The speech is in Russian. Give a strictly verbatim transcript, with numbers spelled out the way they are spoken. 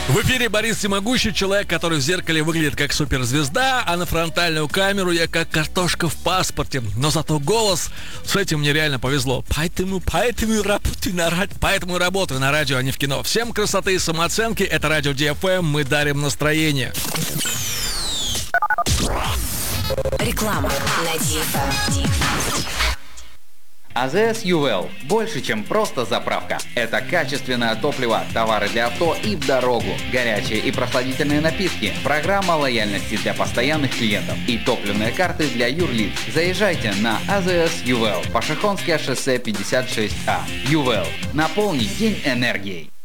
В эфире Борис Всемогущий, человек, который в зеркале выглядит как суперзвезда, а на фронтальную камеру я как картошка в паспорте. Но зато голос, с этим мне реально повезло. Поэтому, поэтому работаю на радио, поэтому работаю на радио, а не в кино. Всем красоты и самооценки, это Радио Ди Эф Эм, мы дарим настроение. Реклама на Ди Эф Эм. а зэ эс Ювел – больше, чем просто заправка. Это качественное топливо, товары для авто и в дорогу, горячие и прохладительные напитки, программа лояльности для постоянных клиентов и топливные карты для юрлиц. Заезжайте на а зэ эс Ювел, Пашихонское шоссе пятьдесят шесть А. Ювел. Наполни день энергией.